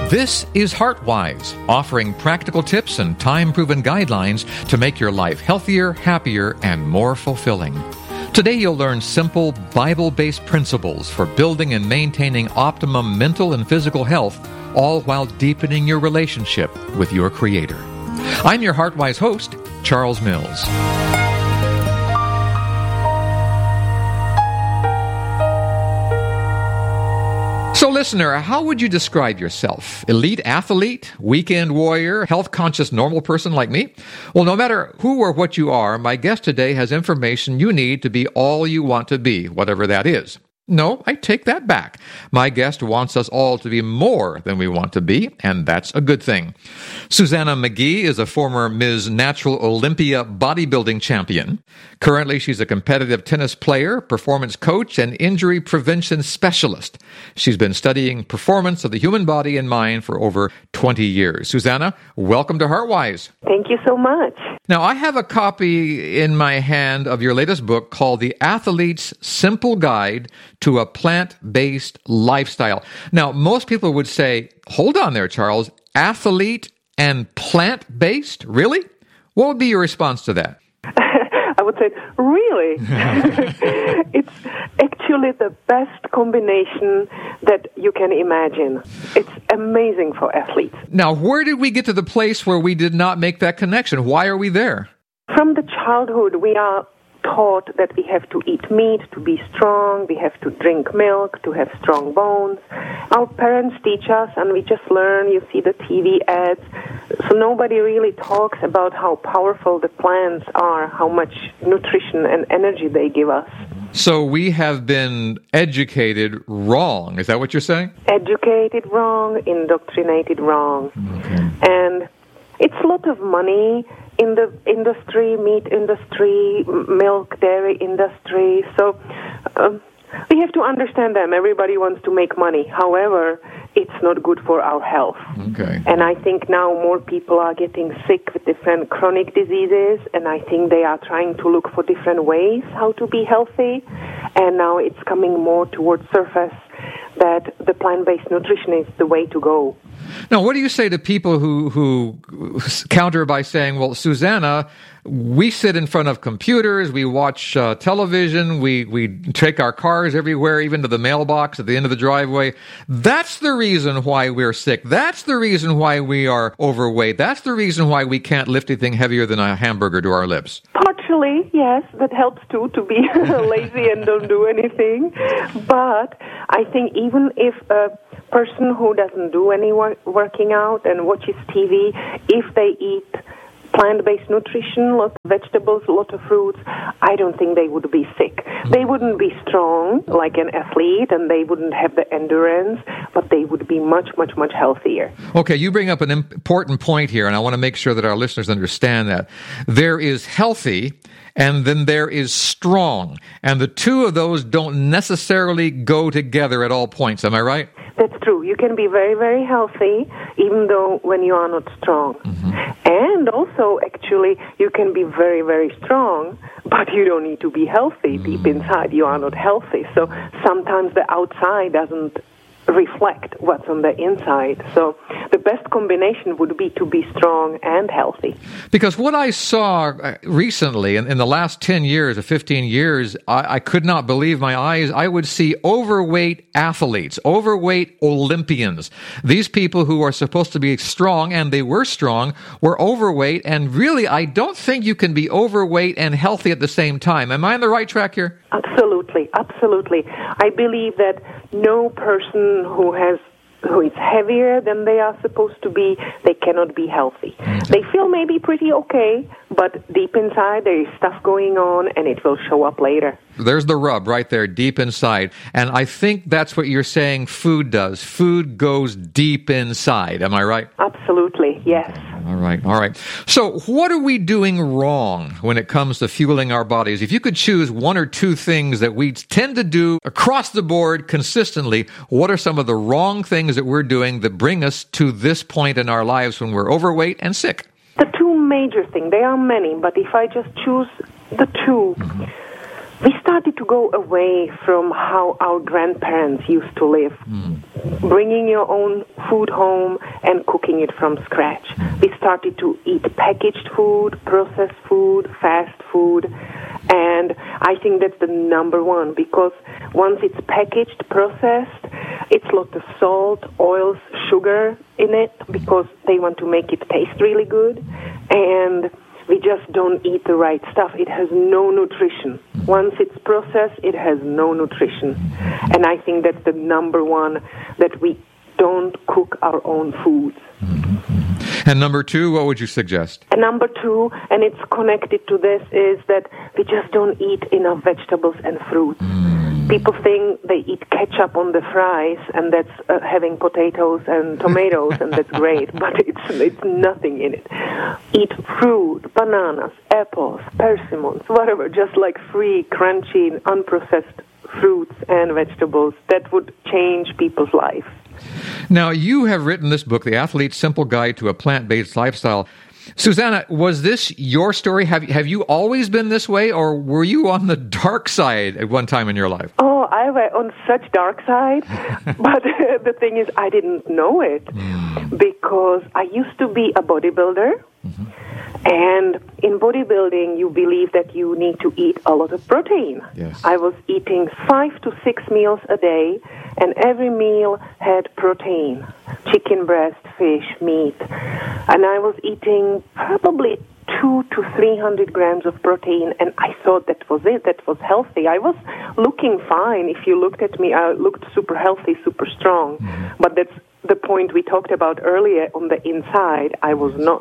This is HeartWise, offering practical tips and time-proven guidelines to make your life healthier, happier, and more fulfilling. Today you'll learn simple, Bible-based principles for building and maintaining optimum mental and physical health, all while deepening your relationship with your Creator. I'm your HeartWise host, Charles Mills. So listener, how would you describe yourself? Elite athlete, weekend warrior, health-conscious normal person like me? Well, no matter who or what you are, my guest today has information you need to be all you want to be, whatever that is. No, I take that back. My guest wants us all to be more than we want to be, and that's a good thing. Susanna McGee is a former Ms. Natural Olympia bodybuilding champion. Currently, she's a competitive tennis player, performance coach, and injury prevention specialist. She's been studying performance of the human body and mind for over 20 years. Susanna, welcome to HeartWise. Thank you so much. Now, I have a copy in my hand of your latest book called The Athlete's Simple Guide to a Plant-Based Lifestyle. Now, most people would say, hold on there, Charles, athlete and plant-based? Really? What would be your response to that? I would say, really? It's actually the best combination that you can imagine. It's amazing for athletes. Now, where did we get to the place where we did not make that connection? Why are we there? From the childhood, we are taught that we have to eat meat to be strong, we have to drink milk to have strong bones. Our parents teach us, and we just learn. You see the TV ads. So nobody really talks about how powerful the plants are, how much nutrition and energy they give us. So we have been educated wrong. Is that what you're saying? Educated wrong, indoctrinated wrong. Okay. And it's a lot of money in the industry, meat industry, milk, dairy industry. So we have to understand them. Everybody wants to make money. However, it's not good for our health. Okay. And I think now more people are getting sick with different chronic diseases, and I think they are trying to look for different ways how to be healthy. And now it's coming more towards surface that the plant-based nutrition is the way to go. Now, what do you say to people who counter by saying, well, Susanna, we sit in front of computers, we watch television, we take our cars everywhere, even to the mailbox at the end of the driveway. That's the reason why we're sick. That's the reason why we are overweight. That's the reason why we can't lift anything heavier than a hamburger to our lips. Partially, yes, that helps too, to be lazy and don't do anything. But I think even if a person who doesn't do any working out and watches TV, if they eat plant-based nutrition, a lot of vegetables, a lot of fruits, I don't think they would be sick. They wouldn't be strong like an athlete, and they wouldn't have the endurance, but they would be much, much, much healthier. Okay, you bring up an important point here, and I want to make sure that our listeners understand that. There is healthy, and then there is strong, and the two of those don't necessarily go together at all points. Am I right? That's true. You can be very, very healthy, even though when you are not strong. Mm-hmm. And also, actually, you can be very, very strong, but you don't need to be healthy. Deep inside, you are not healthy. So sometimes the outside doesn't reflect what's on the inside. So the best combination would be to be strong and healthy. Because what I saw recently, in the last 10 years or 15 years, I could not believe my eyes. I would see overweight athletes, overweight Olympians. These people who are supposed to be strong, and they were strong, were overweight. And really, I don't think you can be overweight and healthy at the same time. Am I on the right track here? Absolutely, absolutely. I believe that no person who is heavier than they are supposed to be, they cannot be healthy. They feel maybe pretty okay, but deep inside there is stuff going on, and it will show up later. There's the rub right there, deep inside. And I think that's what you're saying food does. Food goes deep inside. Am I right? Absolutely, yes. All right. So what are we doing wrong when it comes to fueling our bodies? If you could choose one or two things that we tend to do across the board consistently, what are some of the wrong things that we're doing that bring us to this point in our lives when we're overweight and sick? The two major things, there are many, but if I just choose the two, we started to go away from how our grandparents used to live, bringing your own food home and cooking it from scratch. We started to eat packaged food, processed food, fast food, and I think that's the number one, because once it's packaged, processed, it's lots of salt, oils, sugar in it, because they want to make it taste really good, and we just don't eat the right stuff. It has no nutrition. Once it's processed, it has no nutrition. And I think that's the number one, that we don't cook our own foods. And number two, what would you suggest? And number two, and it's connected to this, is that we just don't eat enough vegetables and fruits. People think they eat ketchup on the fries, and that's having potatoes and tomatoes, and that's great, but it's nothing in it. Eat fruit, bananas, apples, persimmons, whatever, just like free, crunchy, unprocessed fruits and vegetables. That would change people's life. Now, you have written this book, The Athlete's Simple Guide to a Plant-Based Lifestyle. Susanna, was this your story? Have you always been this way, or were you on the dark side at one time in your life? Oh, I was on such dark side, but the thing is, I didn't know it, because I used to be a bodybuilder, and in bodybuilding, you believe that you need to eat a lot of protein. Yes. I was eating 5 to 6 meals a day, and every meal had protein, chicken breast, fish, meat, and I was eating probably 200 to 300 grams of protein, and I thought that was it. That was healthy. I was looking fine. If you looked at me, I looked super healthy, super strong, but that's the point we talked about earlier. On the inside, I was not.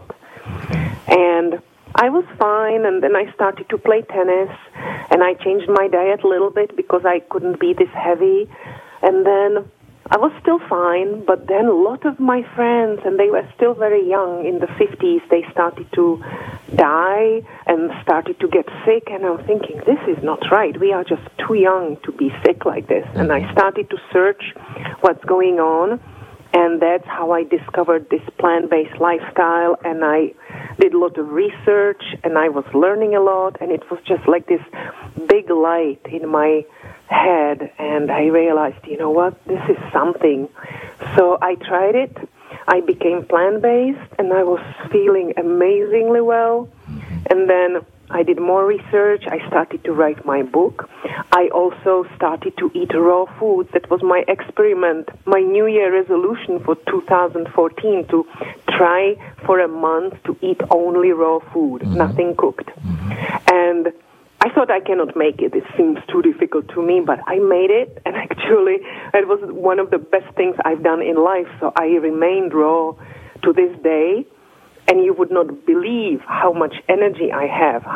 And I was fine, and then I started to play tennis, and I changed my diet a little bit because I couldn't be this heavy, and then I was still fine, but then a lot of my friends, and they were still very young, in the 50s, they started to die and started to get sick, and I'm thinking, this is not right. We are just too young to be sick like this. And I started to search what's going on, and that's how I discovered this plant-based lifestyle, and I did a lot of research, and I was learning a lot, and it was just like this big light in my head, and I realized, you know what, this is something. So I tried it. I became plant-based, and I was feeling amazingly well, and then I did more research. I started to write my book. I also started to eat raw foods. That was my experiment, my New Year resolution for 2014, to try for a month to eat only raw food, nothing cooked. And I thought I cannot make it. It seems too difficult to me, but I made it, and actually it was one of the best things I've done in life. So I remained raw to this day. And you would not believe how much energy I have,